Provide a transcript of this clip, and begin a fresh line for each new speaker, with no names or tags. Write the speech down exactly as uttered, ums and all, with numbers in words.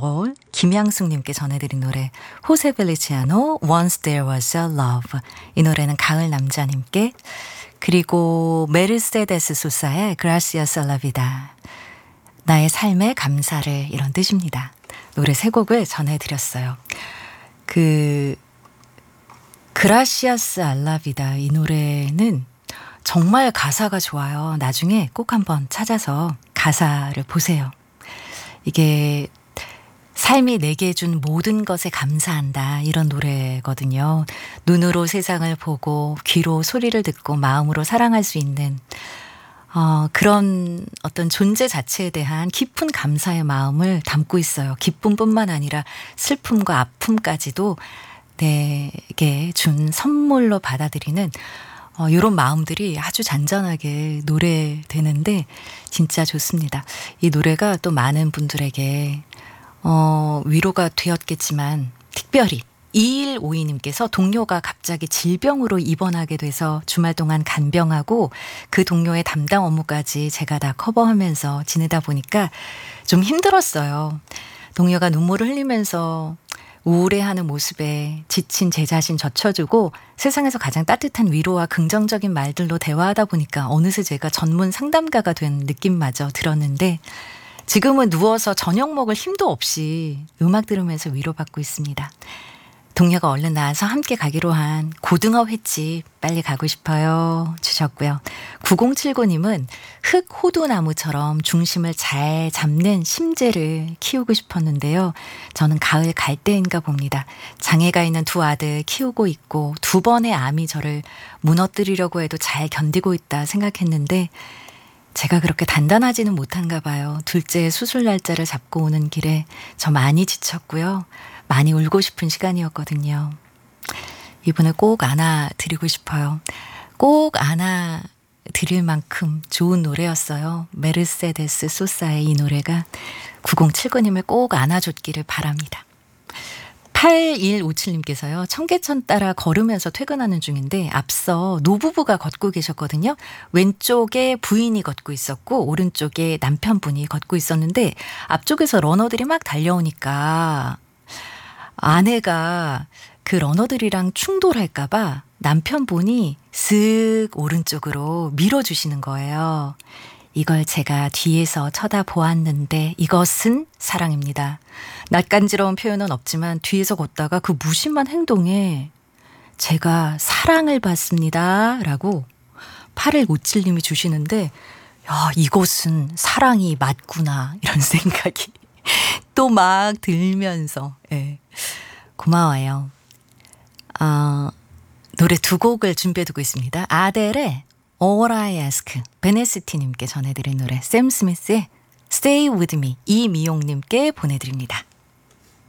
겨울 김양숙님께 전해드린 노래 호세 벨리치아노 Once There Was a Love. 이 노래는 가을 남자님께, 그리고 메르세데스 소사의 Gracias a la vida. 나의 삶에 감사를, 이런 뜻입니다. 노래 세 곡을 전해드렸어요. 그 Gracias a la vida, 이 노래는 정말 가사가 좋아요. 나중에 꼭 한번 찾아서 가사를 보세요. 이게 삶이 내게 준 모든 것에 감사한다, 이런 노래거든요. 눈으로 세상을 보고 귀로 소리를 듣고 마음으로 사랑할 수 있는 어, 그런 어떤 존재 자체에 대한 깊은 감사의 마음을 담고 있어요. 기쁨뿐만 아니라 슬픔과 아픔까지도 내게 준 선물로 받아들이는 어, 이런 마음들이 아주 잔잔하게 노래되는데 진짜 좋습니다. 이 노래가 또 많은 분들에게 어, 위로가 되었겠지만, 특별히 이일오이님께서 동료가 갑자기 질병으로 입원하게 돼서 주말 동안 간병하고 그 동료의 담당 업무까지 제가 다 커버하면서 지내다 보니까 좀 힘들었어요. 동료가 눈물을 흘리면서 우울해하는 모습에 지친 제 자신 젖혀주고 세상에서 가장 따뜻한 위로와 긍정적인 말들로 대화하다 보니까 어느새 제가 전문 상담가가 된 느낌마저 들었는데, 지금은 누워서 저녁 먹을 힘도 없이 음악 들으면서 위로받고 있습니다. 동료가 얼른 나와서 함께 가기로 한 고등어 횟집 빨리 가고 싶어요 주셨고요. 구공칠구님은 흙 호두나무처럼 중심을 잘 잡는 심재를 키우고 싶었는데요. 저는 가을 갈대인가 봅니다. 장애가 있는 두 아들 키우고 있고 두 번의 암이 저를 무너뜨리려고 해도 잘 견디고 있다 생각했는데 제가 그렇게 단단하지는 못한가 봐요. 둘째 수술 날짜를 잡고 오는 길에 저 많이 지쳤고요. 많이 울고 싶은 시간이었거든요. 이분을 꼭 안아드리고 싶어요. 꼭 안아드릴 만큼 좋은 노래였어요. 메르세데스 소사의 이 노래가 구공칠구님을 꼭 안아줬기를 바랍니다. 팔일오칠님께서요. 청계천 따라 걸으면서 퇴근하는 중인데 앞서 노부부가 걷고 계셨거든요. 왼쪽에 부인이 걷고 있었고 오른쪽에 남편분이 걷고 있었는데 앞쪽에서 러너들이 막 달려오니까 아내가 그 러너들이랑 충돌할까 봐 남편분이 슥 오른쪽으로 밀어주시는 거예요. 이걸 제가 뒤에서 쳐다보았는데 이것은 사랑입니다. 낯간지러운 표현은 없지만 뒤에서 걷다가 그 무심한 행동에 제가 사랑을 받습니다 라고 팔일오칠님이 주시는데, 야, 이것은 사랑이 맞구나, 이런 생각이 또 막 들면서, 예. 고마워요. 어, 노래 두 곡을 준비해두고 있습니다. 아델의 All I Ask, 베네스티님께 전해드린 노래, 샘 스미스의 Stay With Me, 이미용님께 보내드립니다.